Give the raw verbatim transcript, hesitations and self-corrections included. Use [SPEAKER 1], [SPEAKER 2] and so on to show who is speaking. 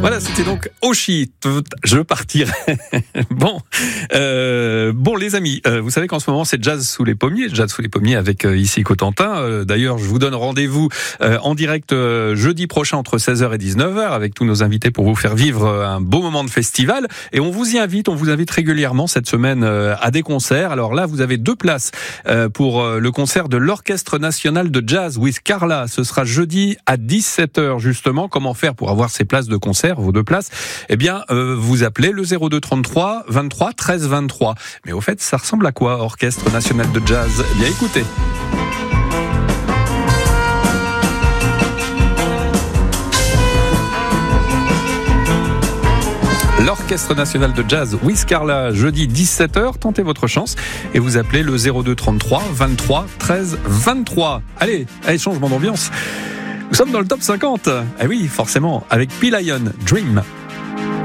[SPEAKER 1] Voilà, c'était donc Oshi, je partirai. Bon, euh, bon les amis, euh, vous savez qu'en ce moment c'est Jazz sous les pommiers, Jazz sous les pommiers avec euh, ici Cotentin. Euh, d'ailleurs, je vous donne rendez-vous euh, en direct euh, jeudi prochain entre seize heures et dix-neuf heures avec tous nos invités pour vous faire vivre euh, un beau moment de festival. Et on vous y invite, on vous invite régulièrement cette semaine euh, à des concerts. Alors là, vous avez deux places euh, pour euh, le concert de l'Orchestre National de Jazz with Carla. Ce sera jeudi à dix-sept heures justement. Comment faire pour avoir ces places de concert, vos deux places? Eh bien, euh, vous appelez le zéro deux trente-trois vingt-trois treize vingt-trois. Mais au fait, ça ressemble à quoi, Orchestre National de Jazz? Eh bien, écoutez. L'Orchestre National de Jazz with Carla, jeudi dix-sept heures. Tentez votre chance et vous appelez le zéro deux trente-trois vingt-trois treize vingt-trois. Allez, allez, changement d'ambiance. Nous sommes dans le top cinquante. Eh oui, forcément, avec P-Lion, Dream.